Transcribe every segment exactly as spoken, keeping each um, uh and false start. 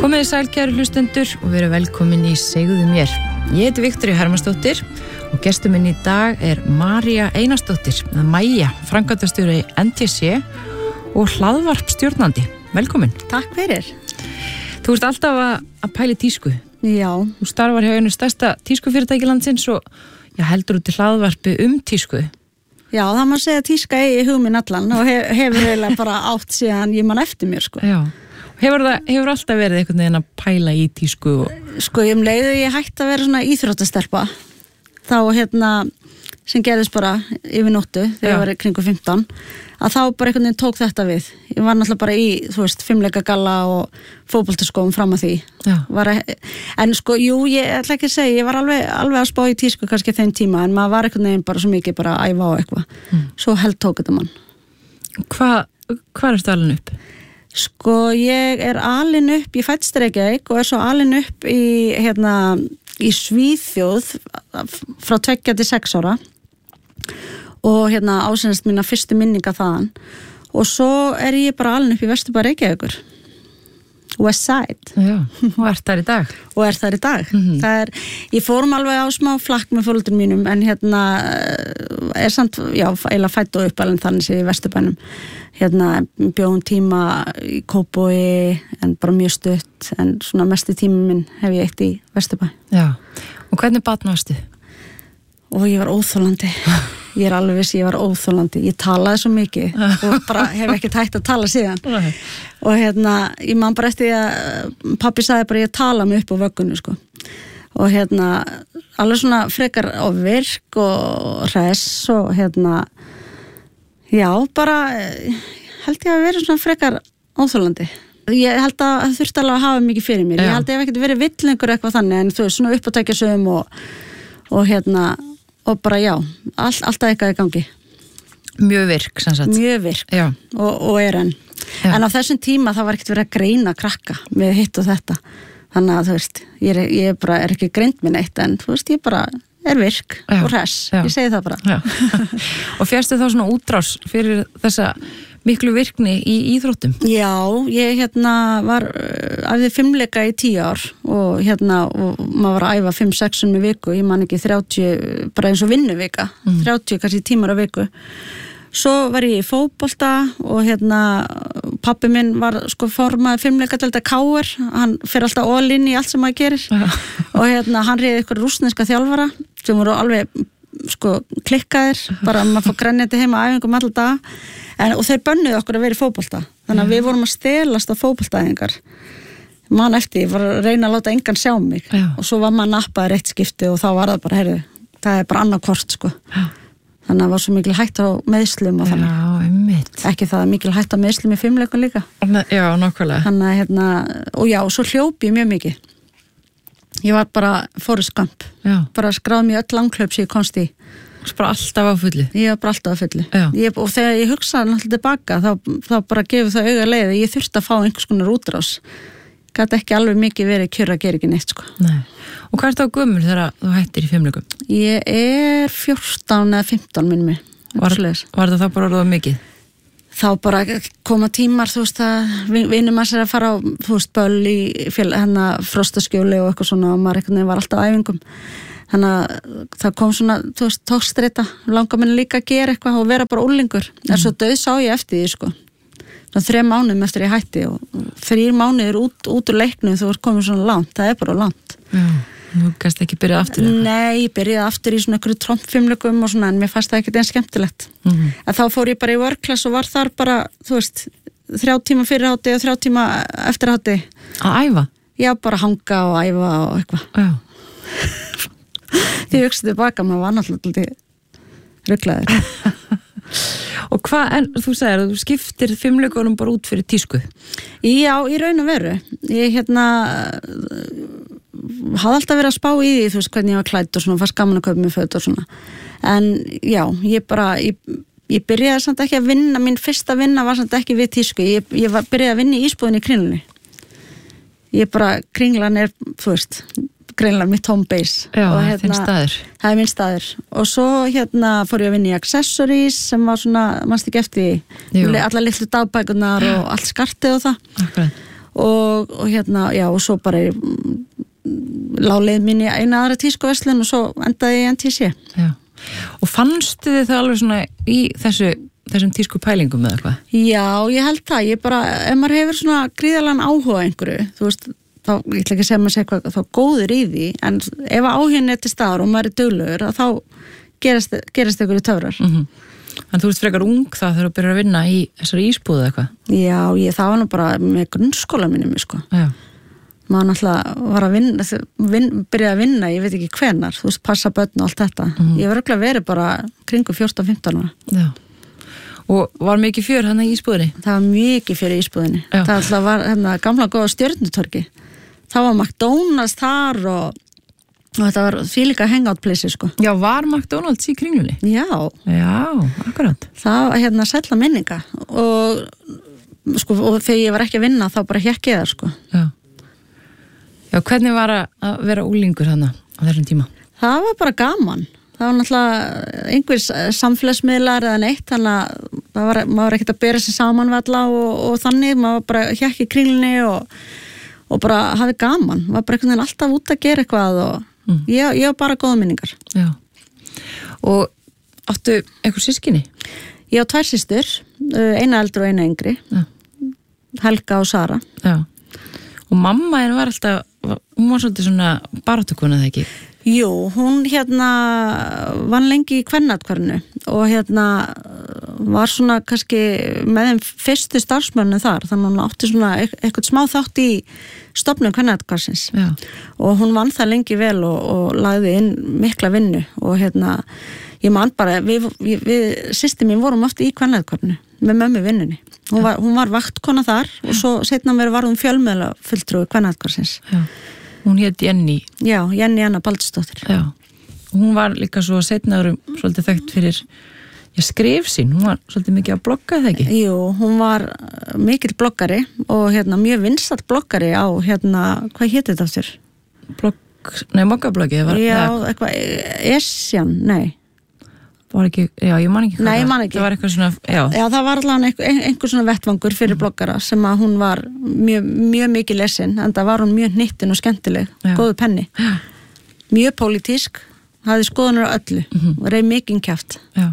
Komiði sæl kæru hlustendur og veru velkomin í Segðu mér. Ég heiti Viktoría Hermannsdóttir og gestur minn í dag er María Einarsdóttir, eða Maja, framkvæmdastjóri N T C og hlaðvarpstjórnandi. Velkomin. Takk fyrir. Þú ert alltaf að, að pæli tísku. Já. Þú starfar hjá einu stærsta tískufyrirtæki landsins og já, heldur þú til hlaðvarpi um tísku. Já, það má segja að tíska eigi hugminn allan og hef, hefur eiginlega bara átt síðan ég man eftir mér, sko. Já. Hefur það, hefur alltaf verið einhvern veginn að pæla í tísku og... Sko, ég um leiði ég hætti að vera svona íþróttastelpa þá hérna, sem gerðist bara yfir nóttu þegar ég var kringu fimmtán, að þá bara einhvern veginn tók þetta við. Ég var náttúrulega bara í, þú veist, fimmleika galla og fótboltaskóm fram að því. Var, en sko, jú, ég ætla ekki að segja, ég var alveg, alveg að spá í tísku kannski þeim tíma, en maður var einhvern veginn bara svo mikið bara að æfa á eitthvað. Mm. Svo held tók þetta mann. Hvað, hvað ertu alin upp? Sko, ég er alin upp, ég fæddist Reykjavík og er svo alin upp í, hérna, í Svíþjóð frá tveggja til sex ára og hérna ásennast mína fyrstu minninga þaðan og svo er ég bara alin upp í Vesturbæ Reykjavíkur, West Side. Já, og er þar í dag? Og er þar í dag. Mm-hmm. Það er, ég fórum alveg á smá flakk með foreldrum mínum en hérna er samt, já, eiginlega fædd og uppalinn þannig sé í Vesturbænum. Hérna bjóðum tíma í Kópavogi en bara mjög stutt en svona mestu tíma minn hef ég eitt í Vesturbæ. Já, og hvernig barn varstu? Og ég var óþolandi. Ég er alveg viss, ég var óþolandi. Ég talaði svo mikið og bara hef ekki hægt að tala síðan. Og hérna, ég man bara eftir að pabbi sagði bara ég tala mig upp á vöggunni, sko. Og hérna, alveg svona frekar á virk og hress og hérna, já, bara held ég að vera svona frekar óþolandi. Ég held að það þurfti alveg að hafa mikið fyrir mér. Já. Ég held að ég hef ekkert verið villingur eitthvað þannig en þú veist, svona uppátækja sögum og, og hérna, og bara já, all, alltaf eitthvað í gangi. Mjög virk, sem sagt. Mjög virk, já. Og, og er enn. Já. En á þessum tíma það var ekkert verið að greina krakka með hitt og þetta. Þannig að þú veist, ég er, ég bara er ekki greint með neitt, en þú veist, ég bara er virk já. Og hress. Já. Ég segi það bara. Og férstu þá svona útrás fyrir þessa miklu virkni í íþróttum? Já, ég hérna var æfði fimmleika í tíu ár og hérna, og maður var að æfa fimm sexum í viku, ég man ekki þrjátíu, bara eins og vinnuvika, mm. þrjátíu kannski tímar á viku. Svo var ég í fótbolta og hérna, pabbi minn var sko formaður fimmleikadelda K R, hann fer alltaf all in í allt sem maður gerir ja. Og hérna, hann réði ykkur rússneska þjálfara sem voru alveg sko klikkaðir, bara maður fór grenjandi heima æfingum alltaf dag. En, og þeir bönnuðu okkur að vera í fótbolta þannig að við vorum að stelast á fótboltaæfingar man eftir, ég var að reyna að láta engan sjá mig já. Og svo var maður nappaður eitt skipti og þá var það bara, heyrðu, það er bara annað hvort sko já. Þannig að það var svo mikil hætt á meiðslum og þannig já, einmitt. Ekki það mikil hætt á meiðslum í fimmleikun líka já, nákvæmlega þannig að hérna, og já, svo hljóp ég mjög mikið ég var bara Forrest Gump já. Bara skráði mér öll langhlaup sem ég komst í bara alltaf á fullu? Ég var bara alltaf á fullu ég, og þegar ég hugsaði náttúrulega tilbaka þá, þá bara gefur það auga leið að ég þurfti að fá einhvers konar útrás gæti ekki alveg mikið verið kjör að gera ekki neitt sko. Nei. Og hvað er það gömul þegar þú hættir í fimmleikum? Ég er fjórtán eða fimmtán minnum mig var, var það þá bara orðað mikið? Þá bara koma tímar þú veist að vinnum að sér að fara á þú veist böll í hérna frostaskjóli og eitthvað svona og maður einhvern veginn var alltaf á æfingum þannig að það kom svona, þú veist, tókstreita langar minni líka að gera eitthvað og vera bara úlingur, mm. en svo döð sá ég eftir því sko, þannig þrjá mánuðum eftir ég hætti og þrjir mánuðir út, út úr leiknum þú ert komið svona langt, það er bara langt Já, þú gæst ekki byrjað aftur eitthvað? Nei, ég byrjaði aftur í svona einhverju trompfimmleikum og svona, en mér fannst það ekkert einn skemmtilegt mm. en þá fór ég bara í workclass og var þar bara, þú veist þrjá tíma fyrir hátti og þrjá tíma eftir hátti Að æfa? Já, bara hanga og æfa og eitthvað Því hugsaði tilbaka, maður var náttúrulega rugglaður. Og hvað, en þú sagðir að þú skiptir fimmleikunum bara út fyrir tísku? Já, í raun og veru. Ég hérna hafði alltaf verið að spá í því, þú veist, hvernig ég var klædd og svona, fannst gaman að kaupa mig föt og svona. En já, ég bara, ég, ég byrjaði samt ekki að vinna, mín fyrsta vinna var samt ekki við tísku. Ég, ég var, byrjaði að vinna í ísbúðinni í Kringlunni. Ég bara, Kringlan er, þú veist, greinlega mitt home base. Já, og, hérna, þinn staður. Það er minn staður. Og svo hérna fór ég að vinna í accessories sem var svona, mannst ekki eftir allar litlu dagbækunar og allt skartið og það. Akkurat. og, og hérna, já, og svo bara láleið mín í eina aðra tískuverslun og svo endaði ég í N T C. Já, og fannstu þið það alveg svona í þessu, þessum tísku pælingum eða hvað? Já, ég held það, ég bara, ef maður hefur svona gríðarlegan áhuga á einhverju, þú veist, þá, ég ætla ekki að segja maður segja hvað, þá góður í því, en ef áhugin er til staðar og maður er duglegur, þá gerast, gerast einhverju töfrar. Mm-hmm. En þú ert frekar ung það þegar þú byrjar að vinna í þessari ísbúðu eitthvað? Já, ég, það var nú bara með grunnskóla minni, sko. Já. Maður náttúrulega var að vinna, vin, byrjaði að vinna, ég veit ekki hvenar, þú veist, passa börn og allt þetta. Mm-hmm. Ég var örugglega verið bara kringum fjórtán fimmtán ára. Já. Og var mikið fjör hann í ísbúðinni? Það var mikið fjör í ísbúðinni. Já. Það alltaf var hérna gamla góða Stjörnutorgi. Það var McDonald's þar og, og þetta var þvílíka hangout place, sko. Já, var McDonald's í Kringlunni? Já. Já, akkurat. Það var hérna sælla minninga og, sko, og þegar ég var ekki að vinna þá bara hékk ég það, sko. Já. Já, hvernig var að vera úlingur þarna á þessum tíma? Það var bara gaman. Það var náttúrulega einhver samfélagsmiðlar eða neitt, þannig að það var, maður var ekkert að bera sig saman við alla og, og þannig, maður bara hékk í Kringlunni og, og bara hafði gaman. Maður var bara einhvern veginn alltaf út að gera eitthvað og mm. ég, ég var bara góða minningar. Já. Og áttu eitthvað sískinni? Ég á tvær systur, eina eldri og eina yngri. Já. Helga og Sara. Já. Og mamma henni var alltaf, hún var svolítið svona baráttukona þegar ekki? Jú, hún hérna vann lengi í Kvennathverfinu og hérna var svona kannski með þeim fyrstu starfsmönnu þar, þannig að hún átti svona eitthvað smá þátt í stofnun Kvennathverfsins og hún vann það lengi vel og, og lagði inn mikla vinnu og hérna ég man bara, við, við, við systir mín vorum oft í Kvennathverfinu með mömmu vinnunni. Hún var, hún var vaktkona þar Já. Og svo seinna mér var hún fjölmiðla fulltrúi Kvennathverfsins. Já. Hún hét Jenny. Já, Jenny Anna Baldursdóttir. Já. Hún var líka svo seinna árum svolítið þekkt fyrir já, skrif sín. Hún var svolítið mikið að blogga, eða ekki? Jú, hún var mikill bloggari og hérna mjög vinsæll bloggari á hérna, hvað héti þetta aftur? Blogg, nei, mokkabloggi. Já, eitthvað, Esjan, nei. Var ekki, já, ég man ekki hvað Nei, ég man ekki. Það var eitthvað svona, já. Já, það var allavega einhver, einhver svona vettvangur fyrir mm. bloggara sem að hún var mjög, mjög mikið lesin, en það var hún mjög hnittin og skemmtileg, já. Góðu penni. Já. Mjög pólitísk, hafði skoðanur á öllu, mm-hmm. og reyð mikinn kjaft. Já.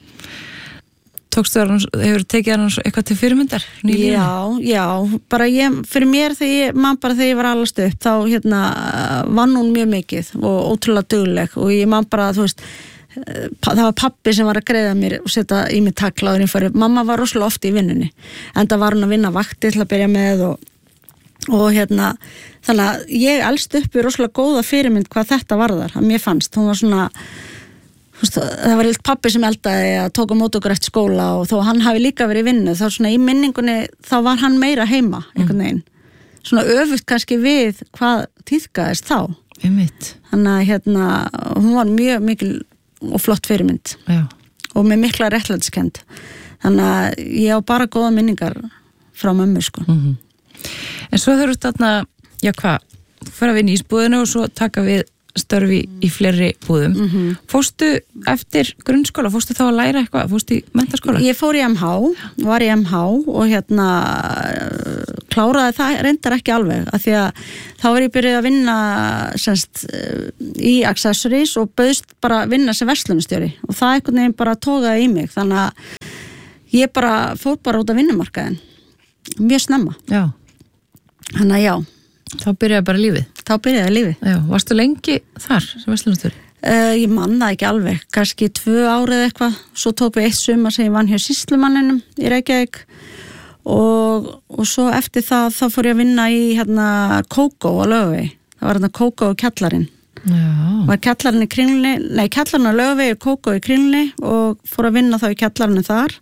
Tókstu það, hefur tekið hann eitthvað til fyrirmyndar? Já, já, bara ég, fyrir mér þegar ég, man bara þegar ég var allast upp, þá hérna vann hún mjög mikið og ótrúlega dugleg og ég man bara, þú veist, það var pappi sem var að greiða mér og setja í mig taklaður fyrir. Mamma var rosalega oft í vinnunni en það var hún að vinna vakti til að byrja með og, og hérna þannig að ég elst upp í rosalega góða fyrirmynd hvað þetta varðar, að mér fannst hún var svona, veist, það var eitt pappi sem eldaði að tóka mót okkur eftir skóla og þó hann hafi líka verið í vinnu þá svona í minningunni þá var hann meira heima einhvern veginn, svona öfugt kannski við hvað tíðkaðist þá Einmitt. Þannig að hérna hún var mjög mikil og flott fyrirmynd Já. Og með mikla réttlætiskend þannig að ég á bara góða minningar frá mömmu sko mm-hmm. En svo þau eru þarna já hvað, þú fyrir að vinna í ísbúðinu og svo taka við störfi í fleiri búðum mm-hmm. Fórstu eftir grunnskóla, fórstu þá að læra eitthvað, fórstu í menntaskóla? Ég fór í M H, var í M H og hérna kláraði það reyndar ekki alveg af því að þá var ég byrjuð að vinna semst í Accessories og bauðst bara að vinna sem verslunarstjóri og það einhvern veginn bara tókaði í mig þannig að ég bara fór bara út af vinnumarkaðin mjög snemma Já. Þannig að já Þá byrjaði bara lífið? Þá byrjaði lífið. Já, varstu lengi þar sem verslunarstjóri? Uh, ég man það ekki alveg, kannski tvö árið eitthvað, svo tók við eitt sumar sem ég vann hjá sýslumanninum í Reykjavík og, og svo eftir það þá fór ég að vinna í hérna Kókó á Laugavegi, það var hérna Kókó og kjallarinn. Já. Var kjallarinn í Kringlunni, nei kjallarinn á Laugavegi, Kókó í Kringlunni og fór að vinna þá í kjallarinn þar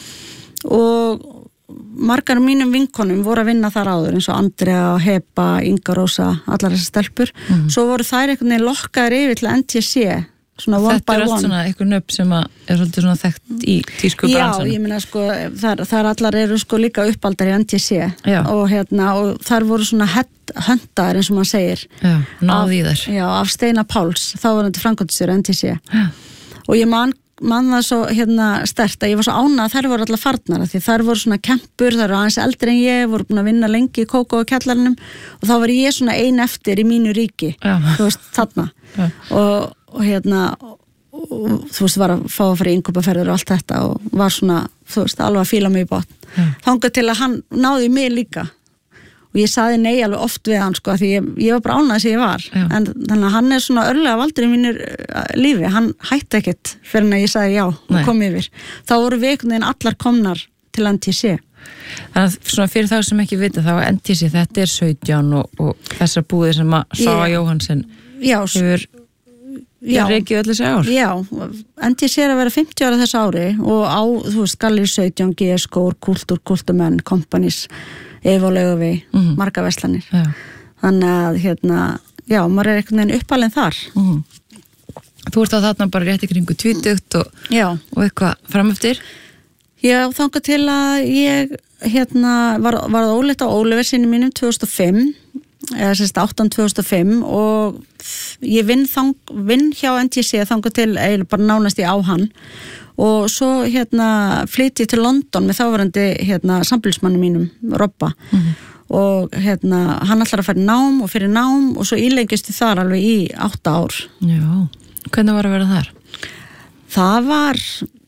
og margar mínum vinkonum voru að vinna þar áður eins og Andrea, Heba, Inga Rósa allar þessar stelpur, mm. svo voru þær einhvern veginn lokkaðir yfir til N T C svona one by one. Þetta er allt svona einhver nöfn sem er svolítið svona þekkt í tísku bransanum. Já, ég meina sko þar, þar allar eru sko líka uppaldar í N T C Já. og hérna og þar voru svona höndar eins og maður segir. Já, náði í þær. Já, af Steina Páls, þá var þetta framkvæmdastjóri N T C Já. Og ég man man það svo hérna sterkt að ég var svo ánað að þær voru allar farnar því þær voru svona kempur, þær voru aðeins eldri en ég, voru búin að vinna lengi í Kókó og kjallarnum og þá var ég svona ein eftir í mínu ríki, ja. Þú veist, þarna ja. og, og hérna og, og, þú veist, var að fá að fara í innkaupaferðir og allt þetta og var svona, þú veist, alveg að fíla mig í botn. Ja. Þangað til að hann náði mig líka og ég saði nei alveg oft við hann sko því ég, ég var bara ánað sem ég var já. En þannig að hann er svona örlega valdur í mínur lífi, hann hætti ekkert fyrir en að ég saði já og nei. Kom yfir þá voru við einhvern veginn allar komnar til N T C. Þannig að svona fyrir þá sem ekki vita þá N T C þetta er sautján og, og þessar búðir sem að Svava Jóhansen hefur reikið öll þessi ár. Já, N T C er að vera fimmtíu ára þessu ári og á, þú veist, Gallerí sautján, G S K, Kultúr, Kultúrmenn, Companies Evolögu við, mm-hmm. marga verslanir já. Þannig að hérna já, maður er einhvern veginn uppalinn þar mm-hmm. Þú ert á þarna bara rétt í kringu tvítugt og, og eitthvað frameftir Já, þangað til að ég hérna var, var óleitt á Óliversinni mínum tvö þúsund og fimm eða sérst átján tvö þúsund og fimm og ég vinn, þang, vinn hjá N T C þangað til eiginlega bara nánast ég á hann og svo hérna flytti ég til London með þáverandi hérna sambýlismanni mínum, Robba mm-hmm. og hérna hann ætlar að fara í nám og fyrir nám og svo íleggist ég þar alveg í átta ár. Já, hvernig var að vera þar? Það var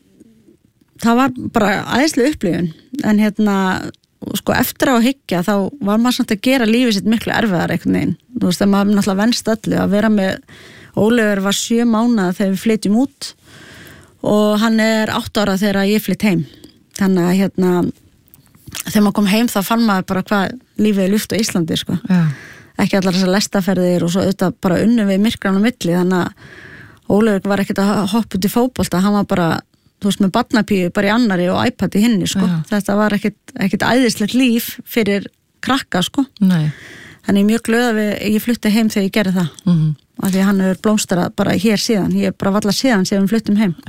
það var bara æðislega upplifun en hérna sko eftir á að hyggja þá var maður samt að gera lífið sitt miklu erfiðar einhvern veginn. Þú veist að maður náttúrulega venst öllu að vera með Ólafur var sjö mánaða þegar við flytjum út og hann er átta ára þegar ég flytt heim þannig að hérna þegar maður kom heim þá fann maður bara hvað lífið er ljúft á Íslandi sko ja. Ekki allar þessar lestaferðir og svo auðvitað bara unnum við myrkran á milli þannig að Ólafur var ekkert að hoppa út í fótbolta, hann var bara þú veist með barnapíu bara í annari og iPad í hinni sko, ja. Þetta var ekkert, ekkert æðislegt líf fyrir krakka sko Nei. Þannig mjög glöð að við, ég flutti heim þegar ég gerði það mm-hmm. af því að hann hefur blómstrað bara hér síðan ég er bara valla síðan sem við fluttum heim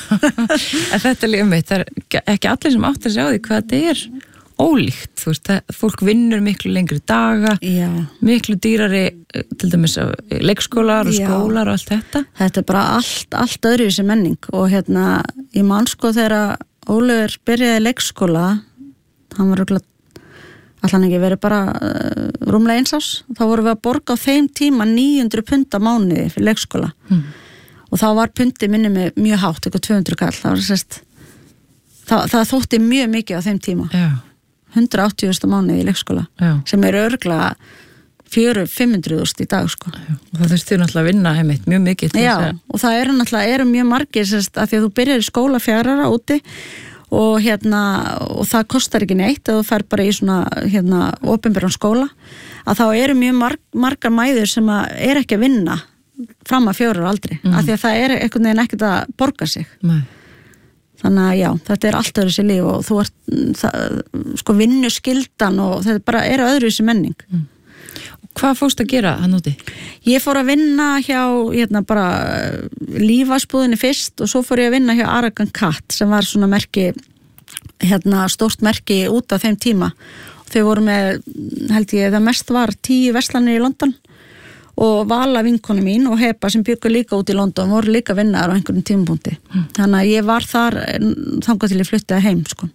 En þetta er líka mitt það er ekki allir sem áttar sig á því hvað þetta er ólíkt, þú veist, það, fólk vinnur miklu lengri daga Já. Miklu dýrari, til dæmis leikskólar og Já. Skólar og allt þetta Þetta er bara allt, allt öðru sem menning og hérna, ég man sko þegar Ólafur byrjaði leikskóla hann var örugglega allan ekki verið bara uh, rúmlega eins ás, þá vorum við að borga á þeim tíma níu hundruð pund á mánuði fyrir leikskóla mm. og þá var pundi minni með mjög hátt, eitthvað tvö hundruð kall það var sérst það, það þótti mjög mikið á þeim tíma Já. hundrað áttatíu þúsund á mánuði í leikskóla Já. Sem er örglega fjögur til fimm hundruð þúsund í dag sko Já. Og það þurfti náttúrulega að vinna heimitt mjög mikið Já, og það eru náttúrulega eru mjög margir sérst að því að þú byrjar í skóla fjögurra ára úti og hérna og það kostar ekki neitt að þú fer bara í svona hérna opinberan skóla að þá eru mjög marg, margar mæður sem að er ekki að vinna fram að fjórar aldri mm. af því að það er einhvern veginn ekkert að borga sig Nei. Þannig að já, þetta er allt öðru sér líf og þú ert það, sko vinnuskyldan og þetta bara er öðru sér menning mm. Hvað fórst að gera hann úti? Ég fór að vinna hjá hérna bara lífasbúðinni fyrst og svo fór ég að vinna hjá Aragon Cat sem var svona merki hérna stórt merki út af þeim tíma og þau voru með, held ég, það mest var tíu verslanir í London og Vala vinkonu mín og Heba sem byggur líka út í London voru líka vinnaðar á einhverjum tímapunkti mm. þannig að ég var þar þangað til ég fluttaði heim sko.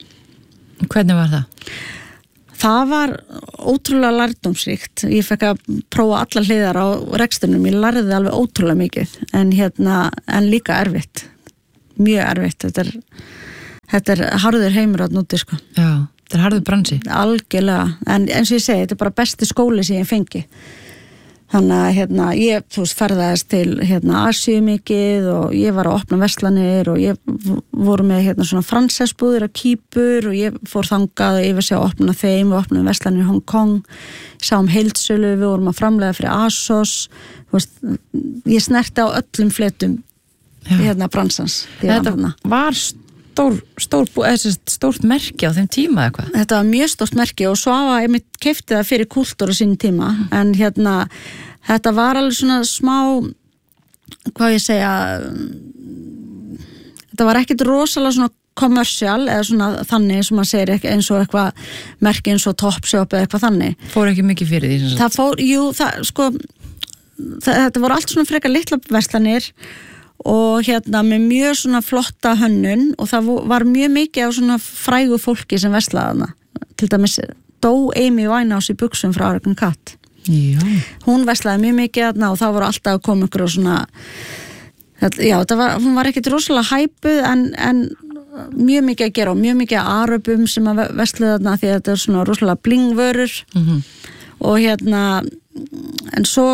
Hvernig var það? Það var ótrúlega lærdómsríkt. Ég fekk að prófa alla hliðar á reksturnum. Ég lærði alveg ótrúlega mikið en, hérna, en líka erfitt. Mjög erfitt. Þetta er, þetta er harður heimur á núti sko. Já, þetta er harður bransi. Algjörlega. En eins og ég segi, þetta er bara besti skóli sem ég fengi. Þannig að hérna, ég þú veist, ferðaðist til hérna, Asíu mikið og ég var að opna verslanir og ég voru með hérna, svona fransesbúðir að Kýpur og ég fór þangað og ég var sér að opna þeim og opna verslanir í Hong Kong, sáum heildsölu, við vorum að framlega fyrir ASOS, veist, ég snerti á öllum fletum Já. Hérna bransans. Þetta var stór, stór, stórt merki á þeim tíma eitthvað? Þetta var mjög stórt merki og Svava ég mitt keypti það fyrir Kultúr á sín tíma mm. en hérna þetta var alveg svona smá hvað ég segja þetta var ekkit rosalega svona kommersial eða svona þannig sem maður segir eins og eitthvað merki eins og Topshop eða eitthvað þannig. Fór ekki mikið fyrir því? Það fór, jú, það sko það, þetta voru allt svona frekar litla verslanir og hérna með mjög svona flotta hönnun og það var mjög mikið af svona frægu fólki sem veslaði hana. Til dæmis dó Amy Winehouse í buxum frá Aragon Cat. Já. Hún veslaði mjög mikið hana og það voru alltaf að koma ykkur og svona, já, það var, hún var ekkit rosalega hæpuð en, en mjög mikið að gera og mjög mikið að aröpum sem að veslaði hana því að þetta er svona rosalega blingvörur Mhm. og hérna en svo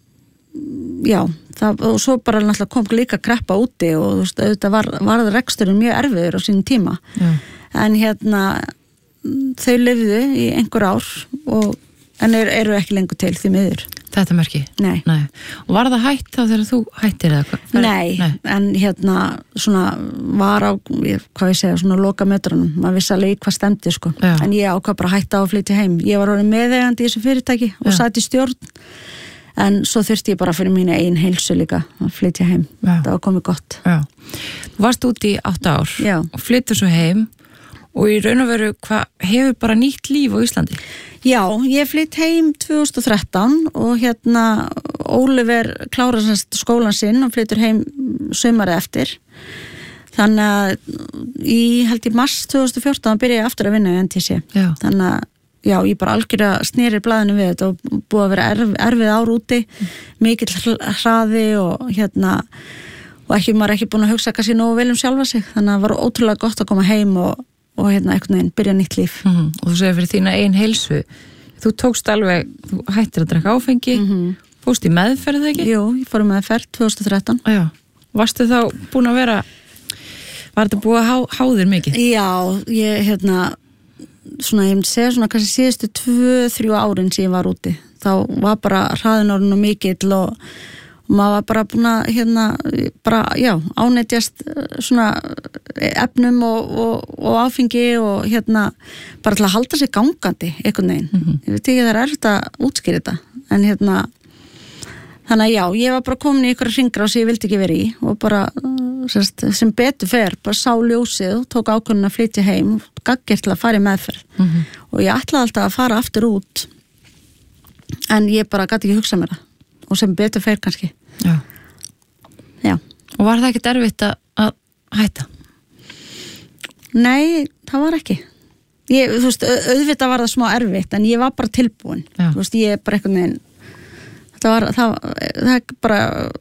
já, það, og svo bara náttúrulega kom líka kreppa úti og þú veist, auðvitað var, var það reksturinn mjög erfiður á sínum tíma Já. en hérna þau lifðu í einhver ár og, en eru, eru ekki lengur til því miður. Þetta merki? Nei. Nei. Og var það hætt þá þegar þú hættir eða hvað? Nei, Nei, en hérna svona var á, hvað ég segja, svona loka metrunum, maður vissi alveg í hvað stemdi sko, Já. en ég ákvað bara að hætta á að flytja heim. Ég var orðin meðeigandi í þessu fyrirtæki og Já. sat í stjórn en svo þurfti ég bara fyrir mína eigin heilsu líka að flytja heim. Já. Það var komið gott. Já. Þú varst úti í átta ár Já. og flyttur svo heim og í raun og veru hvað hefur bara nýtt líf á Íslandi? Já, ég flytt heim tvö þúsund og þrettán og hérna Oliver klárar semst skólan sinn og flyttur heim sumarið eftir. Þannig að í held í mars tvö þúsund og fjórtán byrja ég aftur að vinna í N T C. Já. Þannig að já, ég bara algjörlega sneri blaðinu við þetta og búið að vera erf, erfið ár úti, mikill hraði og hérna og ekki, maður er ekki búin að hugsa kannski nógu vel um sjálfa sig, þannig að það var ótrúlega gott að koma heim og og hérna einhvern veginn byrja nýtt líf. Mm-hmm. Og þú segir fyrir þína ein heilsu, þú tókst alveg, þú hættir að drekka áfengi, Mm-hmm. fórst í meðferð eða ekki? Jú, ég fór með ferð tvö þúsund og þrettán. Já, varstu þá búin að vera, var þetta búið að há, há þér mikið? Já, ég hérna, svona ég myndi segja svona kannski síðustu tvö, þrjú árin sem ég var úti. Þá var bara hraðin orðinn og mikill og og maður var bara búin að hérna, bara, já, ánetjast svona efnum og, og, og áfengi og hérna bara til að halda sig gangandi einhvern veginn. Mhm. Ég veit ekki það er erfitt að útskýra þetta en hérna þannig að já, ég var bara komin í ykkur hringra sem ég vildi ekki vera í og bara sérst, sem betur fer, bara sá ljósið og tók ákvörðun að flytja heim og gaggjert til að fara í meðferð Mhm. og ég ætlaði alltaf að fara aftur út en ég bara gæti ekki hugsað mér það og sem betur fer kannski. Já. Já. Og var það ekkert erfitt að, að hætta? Nei, það var ekki. Ég, þú veist, au- auðvitað var það smá erfitt en ég var bara tilbúin. Já. Þú veist, ég er bara einhvern veginn það var, það, það bara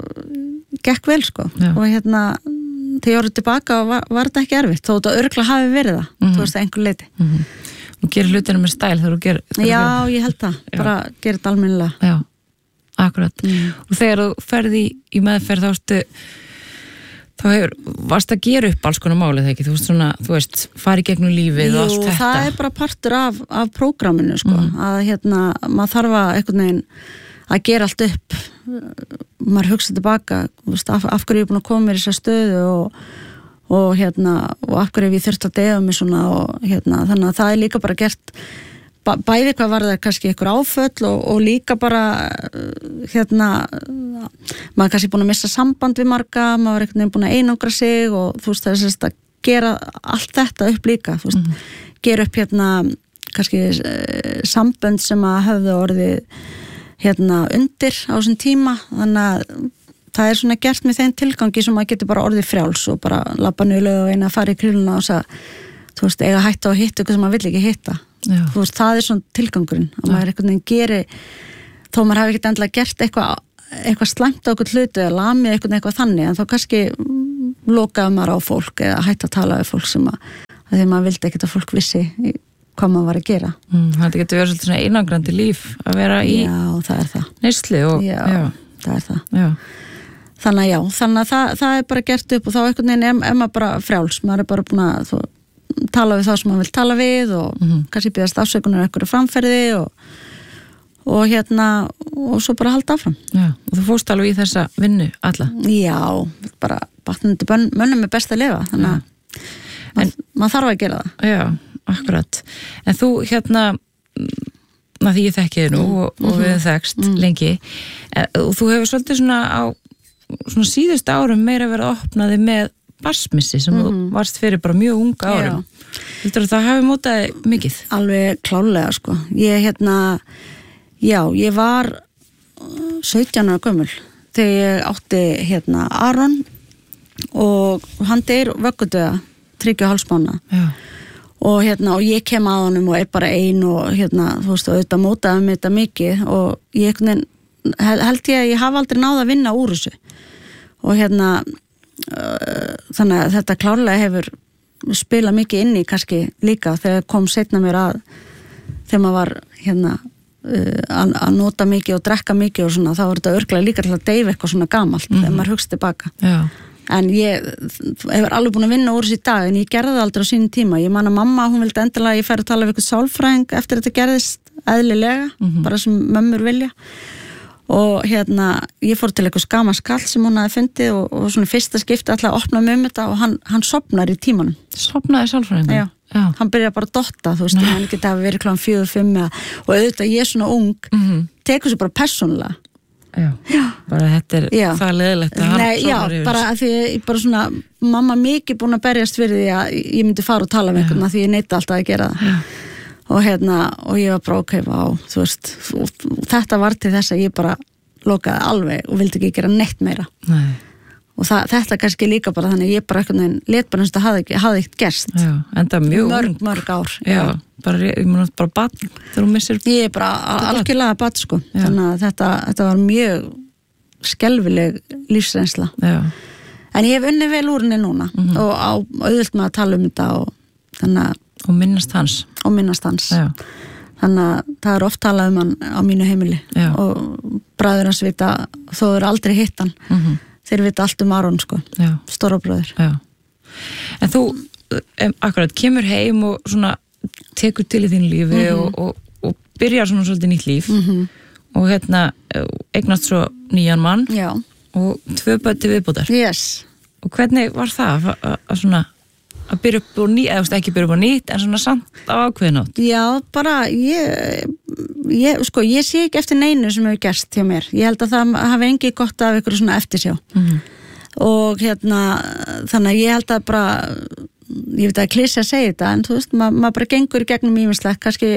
gekk vel sko Já. og hérna þegar ég orðið tilbaka var, var þetta ekki erfitt þó þetta örgla hafi verið það, Mhm. þú veist, að einhver leiti. Mm-hmm. Þú gerir hlutinu með stæl þegar þú gerir... þegar þú Já, gerir- ég held það, Já. bara gerir þetta almennilega. Já, akkurat. Mm. Og þegar þú ferði í, í meðferð þá varstu, þá hefur, varst að gera upp alls konar málið þegar ekki, þú veist svona, þú veist, fari gegnum lífið og allt Jú, þetta. það er bara partur af, af prógraminu sko, Mhm. að hérna, maður þarf að einhvern veginn að gera allt upp maður hugsa tilbaka þú veist, af, af hverju ég er búin að koma mér í þessa stöðu og, og hérna og af hverju ég þurft að deyja mig svona og hérna, þannig að það er líka bara gert bæ, bæði hvað var það kannski ykkur áföll og, og líka bara hérna maður er kannski búin að missa samband við marga maður er einhvern veginn búin að einangra sig og þú veist það er sérst að gera allt þetta upp líka þú veist, mm-hmm. gera upp hérna kannski eh, sambönd sem að höfðu orðið hérna undir á þessum tíma þannig að það er svona gert með þeim tilgangi sem maður getur bara orðið frjáls og bara labba niður og eina að fara í krilluna og þess að þú veist, eiga hætta og hitta eitthvað sem maður vill ekki hitta Já. þú veist, það er svona tilgangurinn að Já. maður einhvern veginn geri þó maður hafi ekkert endilega gert eitthvað eitthvað slæmt á okkur hlutu eða lamið eitthvað, eitthvað þannig en þá kannski lokaði maður á fólk eða hætta að tala við fólk sem að, að því maður vildi ekkert að fólk vissi hvað maður var að gera Mm, það getur verið svolítið svona einangrandi líf að vera í Já, það er það neyslu og Já, já, það er það já, Þannig að já, þannig að það, það er bara gert upp og þá einhvern veginn er, er maður bara frjáls, maður er bara búin að þú, tala við þá sem maður vil tala við og Mhm. kannski bíðast afsökunar einhverju framferði og, og hérna, og svo bara halda áfram. já. Og þú fórst alveg í þessa vinnu alla. Já, bara batnandi mönnum er best að lifa, þannig að mað, maður þarf að gera það. Já, akkurat. En þú hérna, að því ég þekki þið nú og, og við þekkst Mm. lengi, en, og þú hefur svolítið svona á svona síðustu árum meira verið að opna þig með barsmissi sem Mhm. þú varst fyrir bara mjög unga árum. Vildur að það hafi mótaði mikið? Alveg klálega, sko. Ég hérna, já, ég var sautján ára gömul þegar ég átti hérna Aron og hann deyr vöggudauða þriggja og hálfs mánaða og hérna og ég kem að honum og er bara ein og hérna þú veist og auðvitað mótaði mig þetta mikið og ég held ég að ég hafa aldrei náð að vinna úr þessu og hérna uh, þannig að þetta klárlega hefur spilað mikið inn í kannski líka þegar kom seinna mér að þegar maður var hérna uh, að nota mikið og drekka mikið og svona þá var þetta örglega líka til að deyfa eitthvað svona gamalt mm-hmm. þegar maður hugst tilbaka Já. En ég hefur alveg búin að vinna úr þessu í dag en ég gerði það aldrei á sínum tíma ég man að mamma, hún vildi endilega að ég færi að tala við eitthvað sálfræðing eftir þetta gerðist eðlilega, mm-hmm. bara sem mömmur vilja og hérna ég fór til eitthvað skama skall sem hún hafi fundið og, og svona fyrsta skipti alltaf að opna mig um þetta og hann, hann sopnar í tímanum Sopnaði sálfræðingur? Já, Já. Hann byrjaði bara að dotta þú veist, hann geti hafi verið kláðan fjögur, fimm og auðvitað ég er svona ung mm-hmm. tekur sér bara persónulega Já, já. Bara þetta er já. Það leðilegt að hann Nei, já, bara að því ég bara svona mamma mikið búin að berjast fyrir því að ég myndi fara og tala með einhvern því ég neita alltaf að gera það já. Og hérna, og ég var bara ok, vá, þú veist og þetta var til þess að ég bara lokaði alveg og vildi ekki gera neitt meira Nei. Og það, þetta kannski líka bara þannig ég bara eitthvað let bara eins og það hafði ekki, hafði ekkert gerst Já, enda mjög mörg, mörg ár Já, já. bara, ég mun að bara batn þegar hún missir Ég er bara algjörlega batn sko já. Þannig að þetta, þetta var mjög skelfileg lífsreynsla já. En ég hef unnið vel úr henni núna mm-hmm. og á auðvöld með að tala um þetta og þannig að Og minnast hans Og minnast hans já. Þannig að það er oft talað um hann á mínu heimili já. Og bræður hans vita þó er aldrei hitt hann mm-hmm. Þeir vita allt um Aron sko stóra bræður já. En þú, um, akkurat, kemur heim og svona tekur til í þín lífi mm-hmm. og, og, og byrjar svona svolítið nýtt líf mm-hmm. og hérna eignast svo nýjan mann já. Og tvö börn til viðbótar yes. Og hvernig var það að, að svona að byrja upp á nýtt, eða ekki byrja upp á nýtt en svona samt á ákveðinátt Já, bara ég, ég sko, ég sé ekki eftir neinu sem hefur gerst hjá mér ég held að það hafi engi gott af ykkur svona eftirsjá mm-hmm. og hérna þannig að ég held að bara ég veit að klísja að segja þetta en þú veist, ma- maður bara gengur í gegnum ýmislegt kannski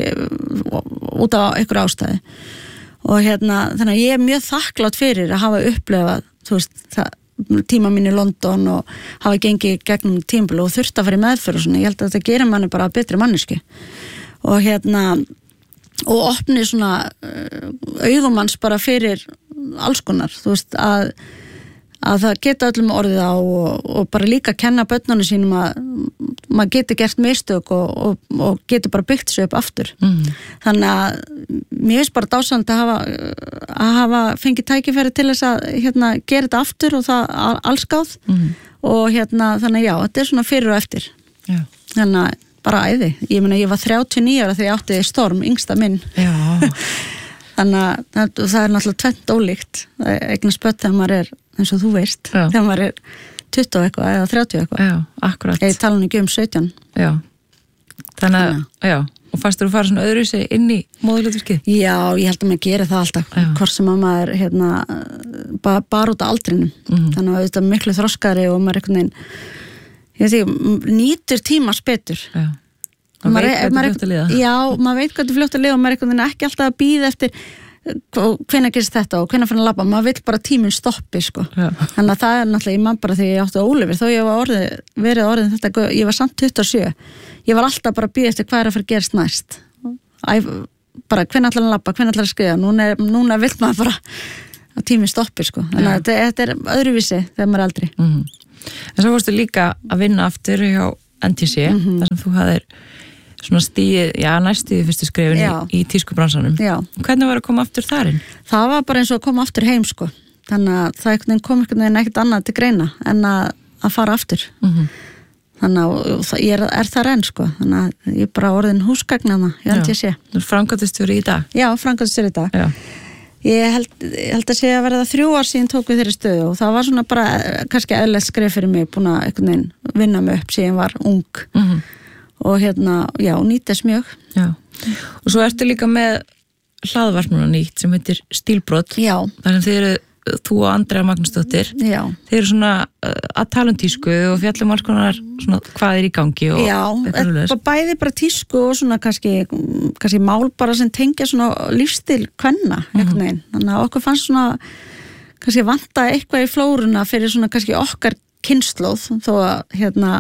út á ykkur ástæði og hérna, þannig að ég er mjög þakklátt fyrir að hafa upplefað þú veist, það tíma mín í London og hafa gengið gegnum tímabil og þurft að fara í meðferð og svona, ég held að þetta gerir manni bara betri manneski og hérna og opni svona uh, augumanns bara fyrir alls konar, þú veist að að það geta öllum orðið á og, og bara líka kenna börnunum sínum að maður geti gert mistök og, og, og geti bara byggt sig upp aftur mm. þannig að mér finnst bara dásand að hafa að hafa fengið tækifæri til þess að hérna, gera þetta aftur og það allskáð mm. og hérna þannig já, þetta er svona fyrir og eftir já. Þannig að bara æði, ég meina ég var þrjátíu og níu ára þegar ég átti Storm, yngsta minn þannig að það er náttúrulega tvennt ólíkt eignast börn þegar maður er eins og þú veist, já. Þegar maður er tuttugu og eitthvað eða þrjátíu og eitthvað. Já, akkurat. Ég tala nú ekki um sautján. Já. Þannig að, já, og fastur þú fara svona öðru sig inn í móðurhlutverkið? Já, ég held að maður geri það alltaf. Já. Hvort sem að maður er hérna bara, bara út af aldrinum. Mm-hmm. Þannig að þetta er miklu þroskari og maður einhvern veginn, ég veit, nýtur tímas betur. Já. Og maður veit hvað þetta fljótt að liða. Já, maður veit hvað þetta fljótt að liða og maður er einhvern veginn ekki alltaf að bíða eftir hvenær gerist þetta og hvenær fann að labba maður vill bara tíminn stoppi sko já. Þannig að það er náttúrulega, ég man bara þegar ég átti á Ólafur þó ég var orðið, verið orðin þetta ég var samt tuttugu og sjö, ég var alltaf bara að bíða eftir hvað er að fara að gerast næst Æ, bara hvenær ætlar að labba, hvenær ætlar að skrifa núna, er, núna vill maður bara að tíminn stoppi sko, þannig að þetta, þetta er öðruvísi þegar maður er eldri mm-hmm. En svo fórstu líka að vinna aftur hjá N T C mm-hmm. þar sem þú hafðir svona stíð, já, næstíði fyrstu skrefin í, í tískubransanum. Já. Hvernig var að koma aftur þarinn? Það var bara eins og að koma aftur heim, sko. Þannig að það kom einhvern veginn ekkert annað til greina en að, að fara aftur. Mm-hmm. Þannig að ég er, er þar enn, sko. Þannig að ég er bara orðin húsgagnana, ég held ég sé. Þú er framkvæmdastjóri í dag? Já, framkvæmdastjóri í dag. Já. Ég held, ég held að sé að verða þrjú ár síðan tók við þeirri stöðu og það var svona bara kannski eðlilegt skref fyrir mig, búin að einhvern veginn vinna mig upp síðan var ung. Mm-hmm. Og hérna, já, nýtast mjög. Já, og svo ertu líka með hlaðvarpnuna nýtt sem heitir Stílbrot. Já. Þar sem þið eru, þú og Andrea Magnúsdóttir. Já. Þið eru svona uh, að tala um tísku og fjallum alls konar svona hvað er í gangi og já, eitthvað bæði bara tísku og svona kannski, kannski mál bara sem tengja svona lífstil kvenna, einhvern veginn. Mm-hmm. Þannig að okkur fannst svona kannski vanta eitthvað í flóruna fyrir svona kannski okkar kynslóð þó að hérna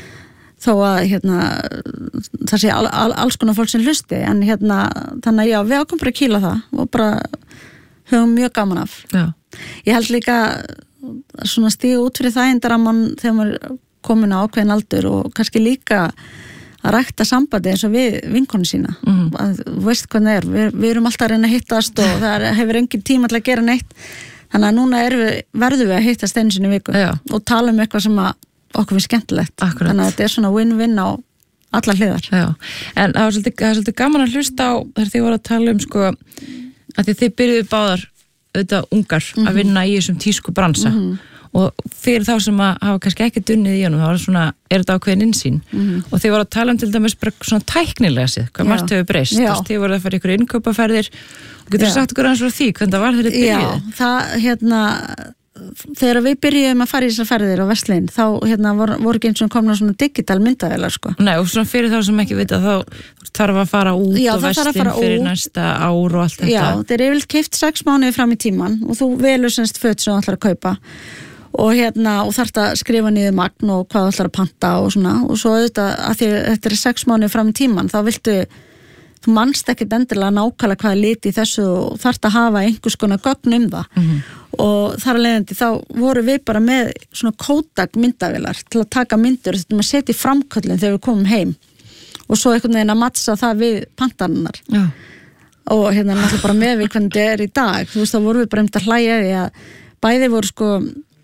þó að hérna það sé al, al, alls konar fólk sem hlusti en hérna, þannig að já, við ákum bara að kýla það og bara höfum mjög gaman af. Já. Ég held líka svona stíga út fyrir það eindir að mann þegar maður er komin á ákveðin aldur og kannski líka að rækta sambandi eins og við vinkonu sína. Mm. Að, veist hvernig það er, við, við erum alltaf að reyna að hittast og það er, hefur engin tíma til að gera neitt. Þannig að núna við, verðum við að hittast einu sinni í viku já. Og tala um eitthvað sem að okkur finnst skemmtilegt. Akkurat. Þannig að þetta er svona win-win á alla hliðar. Já, en það var svolítið, það var svolítið gaman að hlusta á þegar þið voru að tala um sko að þið, þið byrjuðu báðar auðvitað ungar mm-hmm. að vinna í þessum tísku bransa mm-hmm. og fyrir þá sem að hafa kannski ekki dunnið í honum, þá var svona, er þetta ákveðin innsýn mm-hmm. og þið voru að tala um til dæmis bara svona tæknilega sig, hvað margt hefur breyst, þið voru að fara ykkur innkaupaferðir og getur sagt ykkur aðeins frá því, hvernig það var þegar þið byrjuðu? Já, það, hérna þegar við byrjuðum að fara í þessar ferðir á Vestlín þá hérna, voru, voru ekki eins og komna svona digital myndavélar sko. Nei, og svona fyrir þá sem ekki vita þá þarf að fara út já, og Vestlín fyrir út. Næsta ár og allt þetta. Já, þetta er yfirleitt keypt sex mánuði fram í tíman og þú velur semst föt sem þú ætlar að kaupa og hérna, og þarft að skrifa niður magn og hvað þú ætlar að panta og svona og svo auðvitað að því þetta er sex mánuði fram í tíman þá viltu þú manst ekkert endilega nákvæmlega hvað er lit í þessu og þarft að hafa einhvers konar gögn um það mm-hmm. og þar að leiðandi þá voru við bara með svona Kodak myndavélar til að taka myndur þetta með að setja í framköllin þegar við komum heim og svo einhvern veginn að mattsa það við pantanarnar ja. Og hérna náttúrulega bara með við hvernig þetta er í dag þú veist þá voru við bara um að hlæja því að bæði voru sko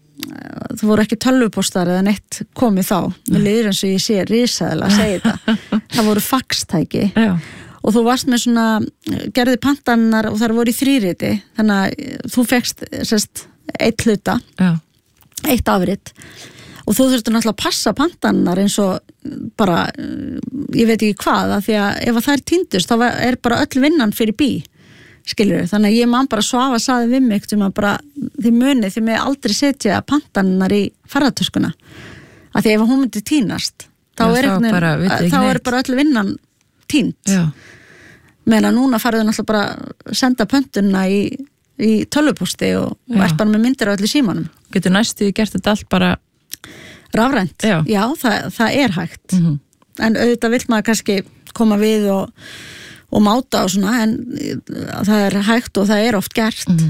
það voru ekki tölvupóstar eða neitt komið þá við liður eins og ég sé risaðilega að segja þetta það voru faxtæki ja. Og þú varst með svona, gerði pantannar og þar voru í þríriti, þannig að þú fegst sérst, eitt hluta, Já. eitt afrit og þú þurfti náttúrulega að passa pantannar eins og bara, ég veit ekki hvað, að því að ef það er týndust, þá er bara öll vinnan fyrir bí, skilur við, þannig að ég man bara Svafa saði við mig, sem að bara, þið munið, þið með aldrei setja pantannar í ferðartöskuna, að því ef hún myndi týnast, þá, Já, er, þá, bara, þá er bara öll vinnan týnd. Já. Meðan núna farið þau náttúrulega bara senda pöntunna í, í tölvupósti og, og er bara með myndir á öllu símanum. Getur næstu gert þetta allt bara rafrænt? Já, Já það, það er hægt. Mm-hmm. En auðvitað vill maður kannski koma við og, og máta og svona, en það er hægt og það er oft gert mm-hmm.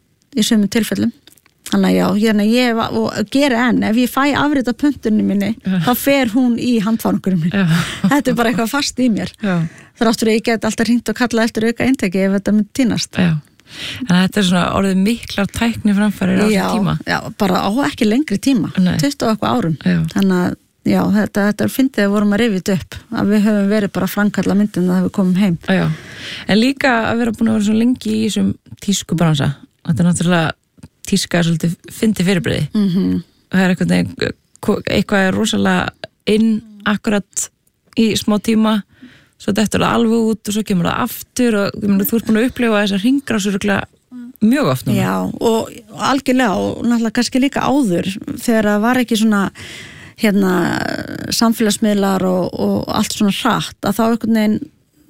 í sumum tilfellum. Þannig að já, hérna ég og gera enn, ef ég fæ afrita pöntunni minni, já. Þá fer hún í handfarangurum minni. Þetta er bara eitthvað fast í mér. Já. Þráttur að ég get alltaf hringt og kalla eftir auka einteki ef þetta myndi týnast. Já. En þetta er svona orðið miklar tækni framfærir á þessu tíma. Já, bara á ekki lengri tíma, Nei. tuttugu og eitthvað árum. Já. Þannig að já, þetta, þetta er fyndið að vorum að rifið upp, að við höfum verið bara að framkalla myndin að við komum heim. Já. En líka að vera búin að vera svo lengi í þessum tískubransa, þetta er náttúrulega tíska er svolítið fyndi fyrirbrigði mm-hmm. það er eitthvað, eitthvað er rosalega inn akkurat í smá tíma svo þetta er alveg út og svo kemur það aftur og þú ert búin að upplifa þessar hringrásur mjög oft núna. Já, og algjörlega og náttúrulega kannski líka áður þegar það var ekki svona hérna samfélagsmiðlar og, og allt svona hratt að þá einhvern veginn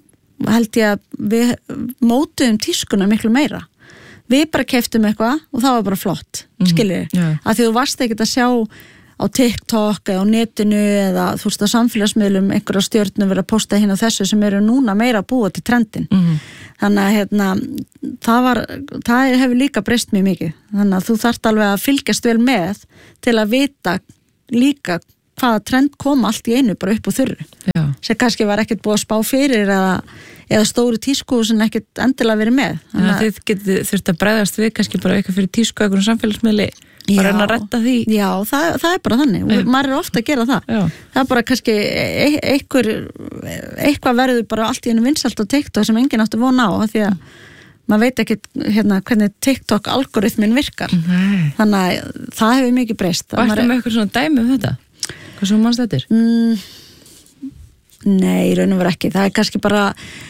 held ég að við mótuðum tískuna miklu meira. Við bara keyptum eitthvað og það var bara flott, mm-hmm. skiljið, yeah. að því þú varst ekkert að sjá á TikTok eða á netinu eða þú veist á samfélagsmiðlum einhverja stjörnum verið að posta hérna þessu sem eru núna meira að búa til trendin. Mm-hmm. Þannig að hérna, það, var, það hefur líka breyst mjög mikið. Þannig að þú þarft alveg að fylgjast vel með til að vita líka hvaða trend kom allt í einu bara upp á þurru. Já. Sem kannski var ekkert búið að spá fyrir eða, eða stóri tísku sem ekkert endilega verið með. Þannig að þið getið þurft að bregðast við kannski bara eitthvað fyrir tísku eitthvað samfélagsmiðli bara reyna að retta því. Já, það, það er bara þannig. Og maður er ofta að gera það. Já. Það er bara kannski einhver, eitthvað verður bara allt í einu vinsælt á TikTok sem enginn átti von á því að maður veit ekki hérna, hvernig TikTok-algoritmin virkar. Nei. Þannig að það hefur mikið breyst. Og eftir með eitthvað svona dæmi um þetta? Hvað svo mannst þetta er? Mm, nei, raun og vera ekki. Það er kannski bara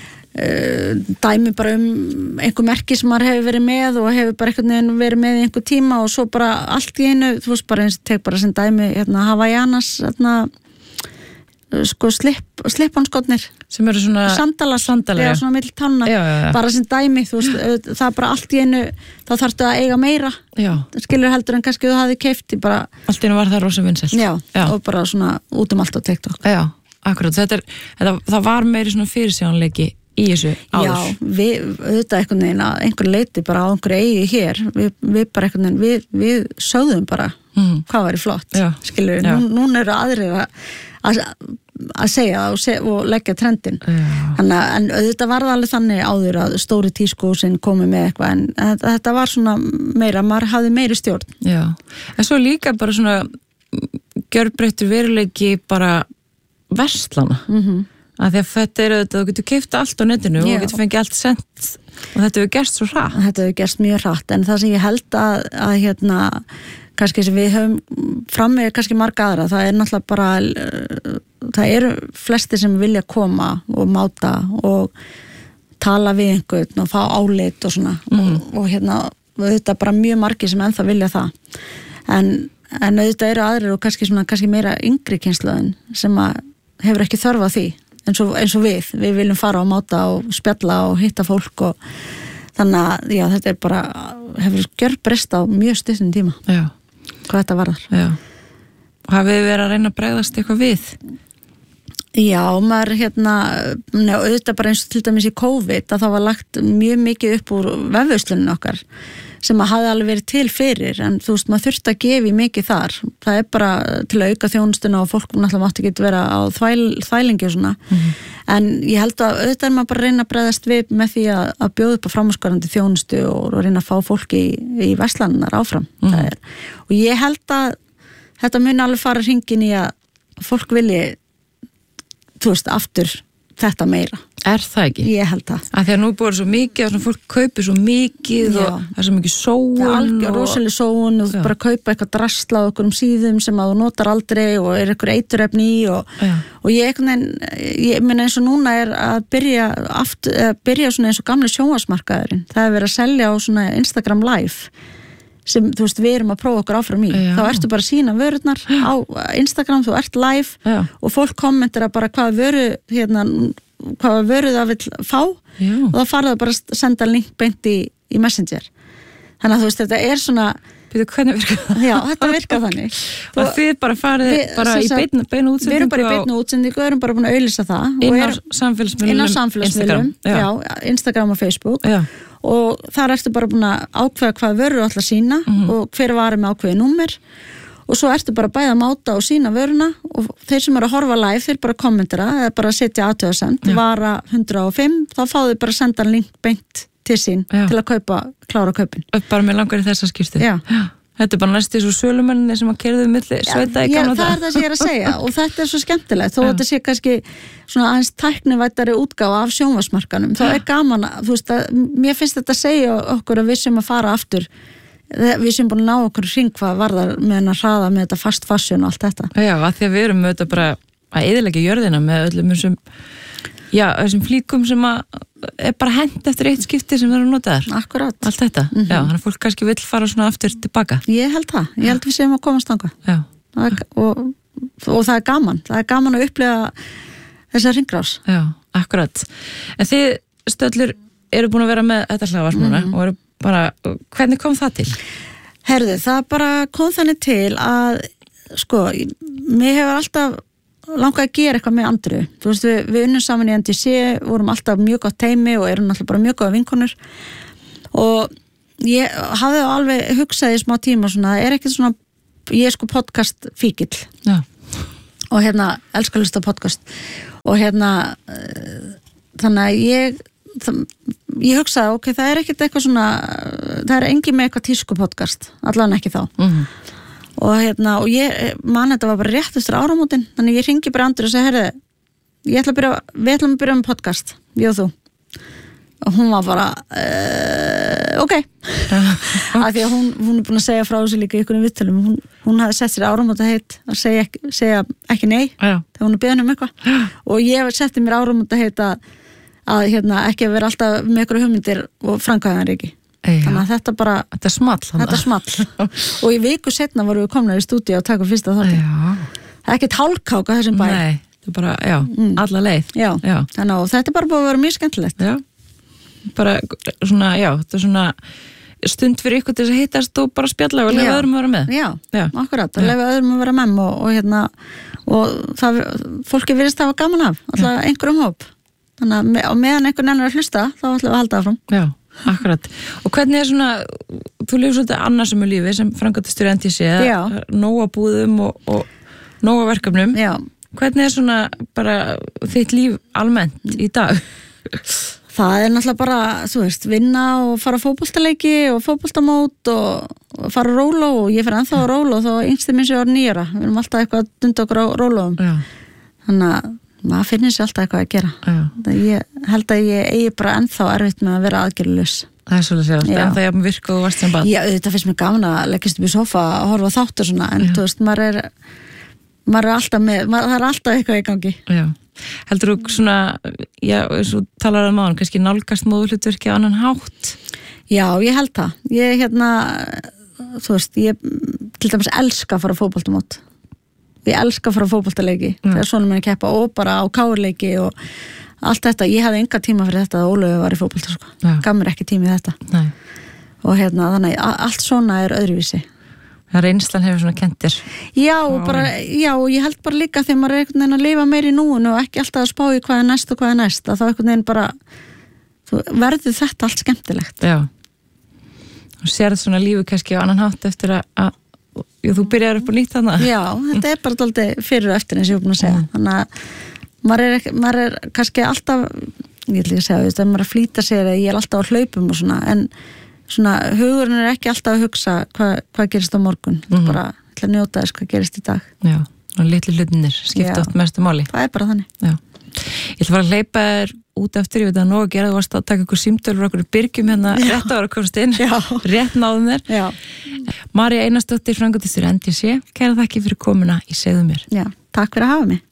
uh, dæmi bara um einhver merki sem maður hefur verið með og hefur bara einhvern veginn verið með í einhver tíma og svo bara allt í einu, þú veist bara eins og tek bara sem dæmi hérna Havaianas hérna, sko slip, slip-on-skotnir sem eru svona sandalar, sandalar já, svona mill tanna, já, já, já. bara sem dæmi þú veist, það er bara allt í einu þá þarftu að eiga meira já. skilur heldur en kannski þú hafði keypt í bara allt í einu var það rosa vinsælt já, já, og bara svona út um allt á TikTok já, akkurat, þetta er þetta, það var meiri svona fyrirsjónleiki í þessu áður já, við, auðvitað einhvern veginn að einhver leiti bara á einhverju eigi hér við, við bara einhvern veginn, við, við sögðum bara mm. hvað var í flott já. skilur, já. nú, núna eru aðrir að að að segja og, seg, og leggja trendin þannig að en auðvitað var það alveg þannig áður að stóri tískósin komið með eitthvað en þetta, þetta var svona meira, maður hafði meiri stjórn já, en svo líka bara svona gjörbreyttur veruleiki bara verslana mhm að því að þetta er auðvitað, þú getur keypt allt á netinu já. Og getur fengið allt sent og þetta hefur gerst svo hratt. Þetta hefur gerst mjög hratt en það sem ég held að, að hérna, kannski sem við höfum fram með kannski marga aðra, það er náttúrulega bara, það eru flesti sem vilja koma og máta og tala við einhvern og fá álit og svona mm. og, og hérna, auðvitað bara mjög margir sem ennþá vilja það en, en auðvitað eru aðrir og kannski, svona, kannski meira yngri kynslóðin sem að hefur ekki þörf á því eins og, eins og við, við viljum fara á máta og spjalla og hitta fólk og þannig að já, þetta er bara hefur gjörbreyst á mjög stuttum tíma já. Hvað þetta varðar já. Hafið þið verið að reyna að bregðast eitthvað við? Já, maður hérna njá, auðvitað bara eins og til dæmis í COVID að það var lagt mjög mikið upp úr vefverslunum okkar sem að hafi alveg verið til fyrir en þú veist, maður þurfti að gefa í mikið þar það er bara til að auka þjónustuna og fólk náttúrulega mátti ekki vera á þvæl, þvælingi og svona mm-hmm. en ég held að auðvitað er maður bara að reyna að bregðast við með því að, að bjóða upp á framúrskarandi þjónustu og, og reyna að fá fólki í, í verslanirnar áfram mm-hmm. það er, og ég held að þetta muni alveg fara hringin í að fólk vilji þú veist, aftur þetta meira. Er það ekki? Ég held það. Að því að nú búið svo mikið að fólk kaupir svo mikið já. Og það er svo mikið sóun. Það er algjör og... rosalega sóun og þú bara kaupa eitthvað drasla á okkur um síðum sem að þú notar aldrei og er eitthvað eiturefni í og, og ég eitthvað, ég meina eins og núna er að byrja aftur, að byrja svona eins og gamli sjónvarpsmarkaðurinn. Það er verið að selja á svona Instagram live sem, þú veist, við erum að prófa okkur áfram í. Já. Þá ertu bara að sína vörurnar á Instagram, þú ert live já. Og fólk kommentir að bara hvað vöru, hérna, hvað vöru það vil fá já. Og þá farið það bara að senda link beint í, í Messenger. Þannig að þú veist, þetta er svona... Býtu, hvernig virkar það? Já, þetta virkar þannig. Og þið bara farið við, bara í beinu, beinu útsendingu? Við erum bara í beinu útsendingu, við erum bara búin að auðlýsa það. Inn á samfélagsmiðlum? Inn á samfélagsmiðlum, já. já, Instagram og Facebook. Já. Og þar ertu bara búin að ákveða hvað vörur ætla að sína mm-hmm. og hver varir með ákveði númer og svo ertu bara bæða að máta og sína vöruna og þeir sem eru að horfa live þeir bara kommentera eða bara setja athugasemd vara hundrað og fimm, þá fá þau bara að senda link beint til sín Já. Til að kaupa, klára kaupin. Bara með langar í þessa skýrstu. Já. Þetta er bara næstu svo sölumenninni sem að kerðu milli sveita í gamla það. Já, það er það sem ég er að segja og þetta er svo skemmtilegt þó þetta sé kannski svona aðeins tæknivættari útgáfa af sjónvarpsmarkanum þá er gaman að, þú veist að mér finnst þetta að segja okkur að við sem að fara aftur við sem búin að ná okkur hring hvað varðar með hennar hraða með þetta fast fashion og allt þetta. Já, að því að við erum með þetta bara að eyðileggja jörðina með öllum þessum já, þessum flíkum sem að er bara hent eftir eitt skipti sem verður notaðar. Akkurat. Allt þetta. Mm-hmm. Já, þannig að fólk kannski vill fara svona aftur tilbaka. Ég held það. Ég held við séum að komast þangað. Já. Það er, og, og það er gaman. Það er gaman að upplifa þessa hringrás. Já, akkurat. En þið stöllur eru búin að vera með þetta hlaðvarp mm-hmm. og eru bara, hvernig kom það til? Herðu, það bara kom þannig til að sko, mér hefur alltaf langa að gera eitthvað með Andru. Þú veist, við, við unnum saman í N D C, vorum alltaf mjög gott teimi og erum alltaf bara mjög góða vinkonur og ég hafði alveg hugsað í smá tíma svona, er ekkert svona, ég er sko podcast fíkill Já. Og hérna, elskar að hlusta podcast og hérna þannig að ég það, ég hugsaði, ok, það er ekkert eitthvað svona það er engin með eitthvað tísku podcast allan ekki þá mhm og hérna, og ég man þetta var bara rétt eftir áramótin, þannig ég ringi bara Andru og segi, herri, ég ætla að byrja við ætlum að byrja með podcast, ég og þú og hún var bara uh, ok af því að hún, hún er búin að segja frá þessu líka í ykkur viðtölum, hún, hún hafði sett sér áramóta heit að segja ekki, segja ekki nei Já. Þegar hún er beðin um eitthvað og ég setti mér áramóta heit að, að hérna, ekki að vera alltaf með ykkur hugmyndir og framkvæðan ekki Já. Þannig að þetta bara þetta small, þetta small. Og í viku setna vorum við komnar í stúdíu og taka fyrsta þátti. Já. Það er ekkert hálfkák á þessum bæ. Nei, bara, já, mm. alla leið. Já, já. Þannig að þetta er bara búið að vera mjög skemmtilegt. Já, bara svona, já, þetta er svona stund fyrir ykkur til þess að hittast og bara spjalla og lefa öðrum að vera með. Já, já. akkurat, að lefa öðrum að vera með og, og hérna, og það, fólki virðist hafa gaman af, alltaf einhverjum hóp. Þannig að með, meðan einhvern enn er að hlusta, þá ætlum við að halda áfram. Já, akkurat. Og hvernig er svona, þú lifir svolítið annarsömu lífi sem framkvæmdastjóri N T C, nóga búðum og, og nóga verkefnum. Já. Hvernig er svona bara þitt líf almennt í dag? Það er náttúrulega bara, þú veist, vinna og fara fótboltaleiki og fótboltamót og, og fara róló og ég fyrir ennþá að róló þó yngsti minn sér nýjara. Við erum alltaf eitthvað að dunda okkur á rólóum. Þannig að maður finnir sér alltaf eitthvað að gera. Ég held að ég eigi bara ennþá erfitt með að vera aðgerðalaus. Það er svolítið sér, en það er virka og varst sem bad. Já, þetta finnst mér gaman að leggist upp í sofa og horfa á þáttur svona, en þú veist, maður er, maður er alltaf með, maður, það er alltaf eitthvað í gangi. Já. Heldur þú svona, já, eins og talar um áðan, kannski nálgast móðurhlutverki á annan hátt? Já, ég held það. Ég, hérna, þú veist, ég til dæmis elska að fara á fótboltamót. Ég elska að fara á fótboltaleiki þegar svona minn keppa og bara á káurleiki og allt þetta. Ég hefði enga tíma fyrir þetta að Ólöfu var í fótbolta, sko. Gaf mér ekki tími í þetta. Nei. Og hérna, þannig, allt svona er öðruvísi. Það reynslan hefur svona kentir. Já, og bara, já, og ég held bara líka þegar maður er einhvern veginn að lifa meir í núinu og ekki alltaf að spá í hvað er næst og hvað er næst, að þá einhvern veginn bara verður þetta allt skemmtilegt. Já. Þú sérð svona lífi kannski á annan hátt eftir að, að jú, þú byrjar upp og nýtt þarna. Já, þetta er bara dálítið fyrir og eftir eins og ég er búin að segja. Mm. Þannig að maður er, ekki, maður er kannski alltaf, ég vil ekki segja, þú veist, að maður er að flýta sér að ég er alltaf á hlaupum og svona, en svona hugurinn er ekki alltaf að hugsa hvað, hvað gerist á morgun. Þetta mm-hmm. er bara að njóta þess hvað gerist í dag. Já, og litlu hlutinir skipta oft mestu máli. Það er bara þannig. Já. Ég ætla að fara að hleypa þér út eftir, ég veit að nóg að gera, þú varst að taka ykkur símtölur okkur byrgjum hérna Já. rétt ára komst inn. Já. Rétt náðum þér. Já. María Einarsdóttir, framkvæmdastjóri N T C, kæra þakki fyrir komuna í Segðu mér. Já, takk fyrir að hafa mig.